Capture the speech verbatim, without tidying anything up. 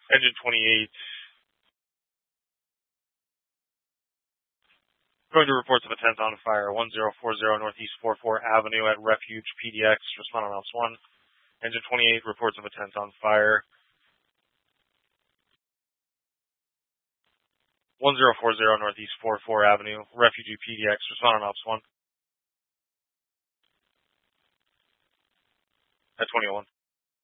Engine twenty-eight. Going to reports of a tent on fire, one zero four zero Northeast forty-fourth Avenue at Refuge P D X. Respond on ops one. Engine twenty-eight, reports of a tent on fire. one zero four zero Northeast forty-fourth Avenue, Refugee P D X. Respond on ops one. At twenty-one.